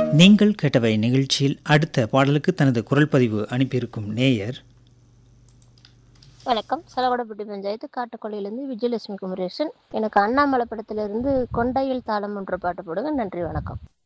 நீங்கள் கேட்டவை நிகழ்ச்சியில் அடுத்த பாடலுக்கு தனது குரல் பதிவு அனுப்பியிருக்கும் நேயர், வணக்கம். சலவடப்பட்டி பஞ்சாயத்து காட்டுக்கொள்ளையிலேருந்து விஜயலட்சுமி குமரேசன். எனக்கு அண்ணாமலை படத்திலிருந்து கொண்டையில் தாளம் ஒன்று பாட்டு போடுங்க. நன்றி, வணக்கம்.